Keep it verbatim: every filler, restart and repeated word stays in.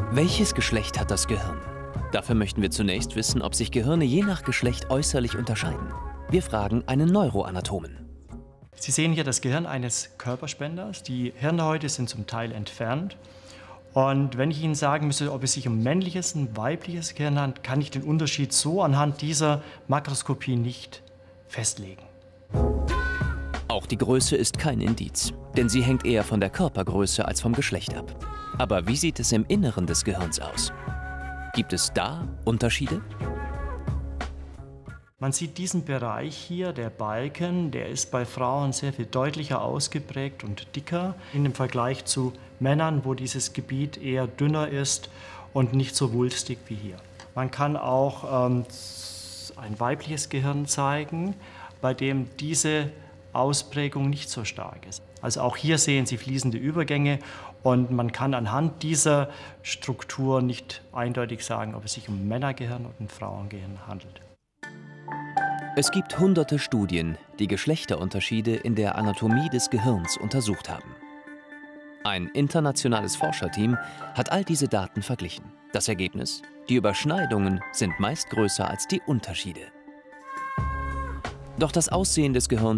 Welches Geschlecht hat das Gehirn? Dafür möchten wir zunächst wissen, ob sich Gehirne je nach Geschlecht äußerlich unterscheiden. Wir fragen einen Neuroanatomen. Sie sehen hier das Gehirn eines Körperspenders. Die Hirnhäute sind zum Teil entfernt. Und wenn ich Ihnen sagen müsste, ob es sich um männliches und weibliches Gehirn handelt, kann ich den Unterschied so anhand dieser Makroskopie nicht festlegen. Auch die Größe ist kein Indiz, denn sie hängt eher von der Körpergröße als vom Geschlecht ab. Aber wie sieht es im Inneren des Gehirns aus? Gibt es da Unterschiede? Man sieht diesen Bereich hier, der Balken, der ist bei Frauen sehr viel deutlicher ausgeprägt und dicker in dem Vergleich zu Männern, wo dieses Gebiet eher dünner ist und nicht so wulstig wie hier. Man kann auch ähm, ein weibliches Gehirn zeigen, bei dem diese Ausprägung nicht so stark ist. Also auch hier sehen Sie fließende Übergänge und man kann anhand dieser Struktur nicht eindeutig sagen, ob es sich um ein Männergehirn oder ein Frauengehirn handelt. Es gibt hunderte Studien, die Geschlechterunterschiede in der Anatomie des Gehirns untersucht haben. Ein internationales Forscherteam hat all diese Daten verglichen. Das Ergebnis? Die Überschneidungen sind meist größer als die Unterschiede. Doch das Aussehen des Gehirns